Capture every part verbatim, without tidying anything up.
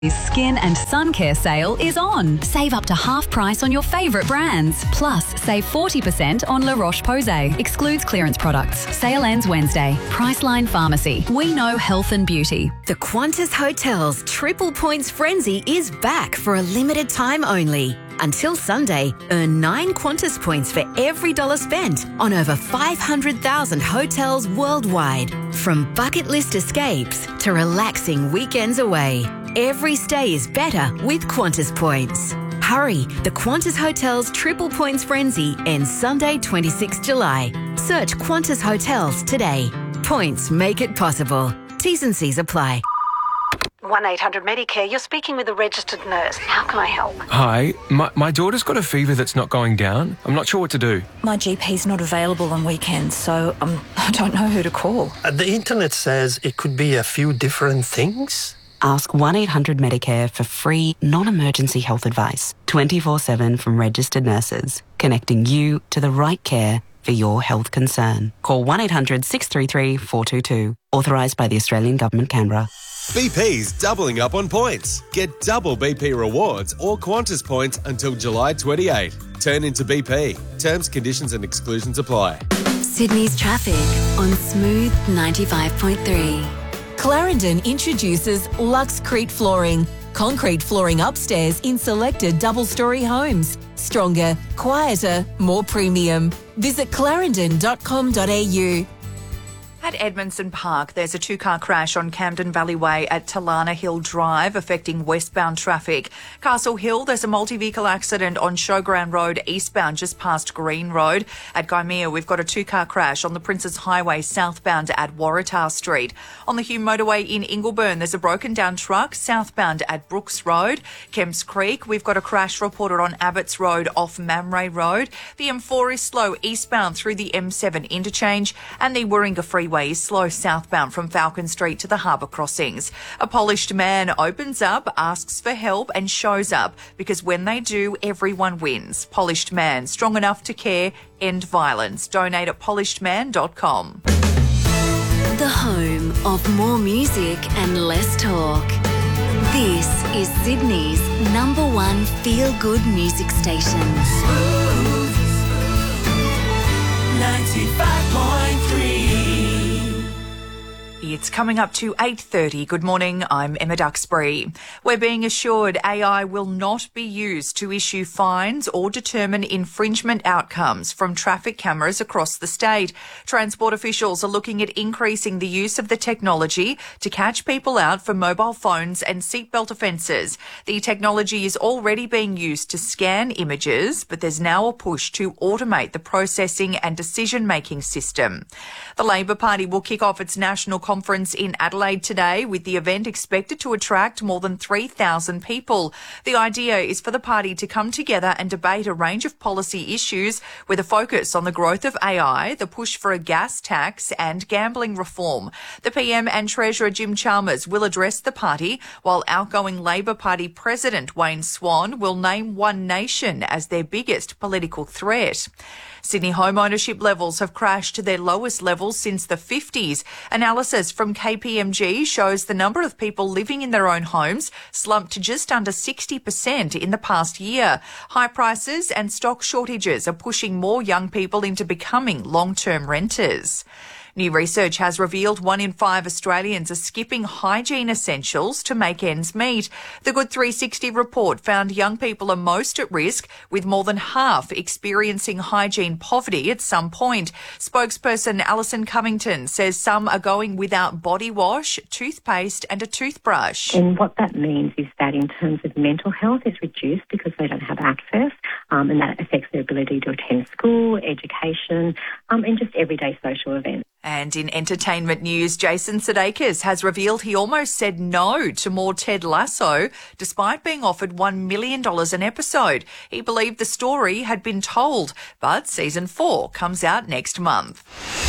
Skin and sun care sale is on. Save up to half price on your favourite brands. Plus, save forty percent on La Roche-Posay. Excludes clearance products. Sale ends Wednesday. Priceline Pharmacy. We know health and beauty. The Qantas Hotels Triple Points Frenzy is back for a limited time only. Until Sunday, earn nine Qantas points for every dollar spent on over five hundred thousand hotels worldwide. From bucket list escapes to relaxing weekends away, every stay is better with Qantas points. Hurry, the Qantas Hotels Triple Points Frenzy ends Sunday, twenty-sixth of July. Search Qantas Hotels today. Points make it possible. T's and C's apply. one eight hundred Medicare, you're speaking with a registered nurse. How can I help? Hi, my, my daughter's got a fever that's not going down. I'm not sure what to do. My G P's not available on weekends, so um, I don't know who to call. Uh, the internet says it could be a few different things. Ask one eight hundred Medicare for free, non-emergency health advice, twenty-four seven from registered nurses, connecting you to the right care for your health concern. Call one eight hundred six three three four two two. Authorised by the Australian Government, Canberra. B P's doubling up on points. Get double B P rewards or Qantas points until July twenty-eighth. Turn into B P. Terms, conditions and exclusions apply. Sydney's traffic on Smooth ninety-five point three. Clarendon introduces Luxcrete Flooring. Concrete flooring upstairs in selected double-storey homes. Stronger, quieter, more premium. Visit clarendon dot com dot a u. At Edmondson Park, there's a two-car crash on Camden Valley Way at Talana Hill Drive, affecting westbound traffic. Castle Hill, there's a multi-vehicle accident on Showground Road, eastbound, just past Green Road. At Gymea, we've got a two-car crash on the Princes Highway, southbound at Waratah Street. On the Hume Motorway in Ingleburn, there's a broken-down truck, southbound at Brooks Road. Kemps Creek, we've got a crash reported on Abbots Road off Mamray Road. The M four is slow eastbound through the M seven interchange, and the Warringah Freeway is slow southbound from Falcon Street to the Harbour Crossings. A polished man opens up, asks for help and shows up, because when they do, everyone wins. Polished Man, strong enough to care, end violence. Donate at polished man dot com. The home of more music and less talk. This is Sydney's number one feel-good music station. Smooth ninety-five point three. It's coming up to eight thirty. Good morning, I'm Emma Duxbury. We're being assured A I will not be used to issue fines or determine infringement outcomes from traffic cameras across the state. Transport officials are looking at increasing the use of the technology to catch people out for mobile phones and seatbelt offences. The technology is already being used to scan images, but there's now a push to automate the processing and decision-making system. The Labor Party will kick off its national conference in Adelaide today, with the event expected to attract more than three thousand people. The idea is for the party to come together and debate a range of policy issues with a focus on the growth of A I, the push for a gas tax and gambling reform. The P M and Treasurer Jim Chalmers will address the party, while outgoing Labor Party President Wayne Swan will name One Nation as their biggest political threat. Sydney home ownership levels have crashed to their lowest levels since the fifties. Analysis from K P M G shows the number of people living in their own homes slumped to just under sixty percent in the past year. High prices and stock shortages are pushing more young people into becoming long-term renters. New research has revealed one in five Australians are skipping hygiene essentials to make ends meet. The Good three sixty report found young people are most at risk, with more than half experiencing hygiene poverty at some point. Spokesperson Alison Covington says some are going without body wash, toothpaste and a toothbrush. And what that means is that in terms of mental health is reduced because they don't have access, um, and that affects their ability to attend school, education, um, and just everyday social events. And in entertainment news, Jason Sudeikis has revealed he almost said no to more Ted Lasso, despite being offered one million dollars an episode. He believed the story had been told, but season four comes out next month.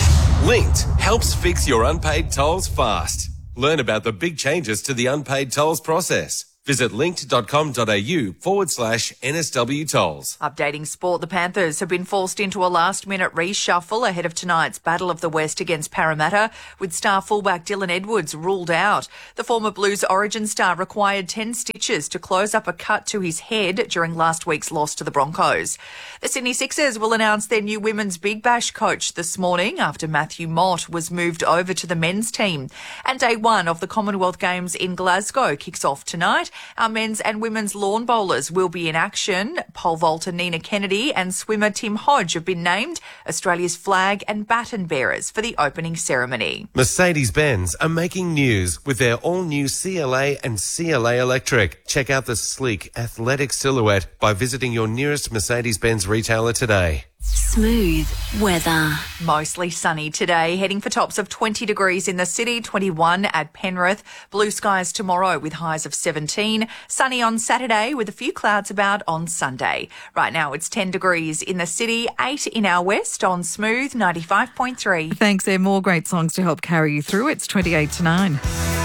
Linked helps fix your unpaid tolls fast. Learn about the big changes to the unpaid tolls process. Visit linkt.com.au forward slash NSW tolls. Updating sport, the Panthers have been forced into a last-minute reshuffle ahead of tonight's Battle of the West against Parramatta, with star fullback Dylan Edwards ruled out. The former Blues origin star required ten stitches to close up a cut to his head during last week's loss to the Broncos. The Sydney Sixers will announce their new women's Big Bash coach this morning after Matthew Mott was moved over to the men's team. And day one of the Commonwealth Games in Glasgow kicks off tonight. Our men's and women's lawn bowlers will be in action. Pole vaulter Nina Kennedy and swimmer Tim Hodge have been named Australia's flag and baton bearers for the opening ceremony. Mercedes-Benz are making news with their all-new C L A and C L A Electric. Check out the sleek, athletic silhouette by visiting your nearest Mercedes-Benz retailer today. Smooth weather. Mostly sunny today, heading for tops of twenty degrees in the city, twenty-one at Penrith. Blue skies tomorrow with highs of seventeen. Sunny on Saturday with a few clouds about on Sunday. Right now it's ten degrees in the city, eight in our west on Smooth ninety-five point three. Thanks, there. More great songs to help carry you through. It's twenty-eight to nine.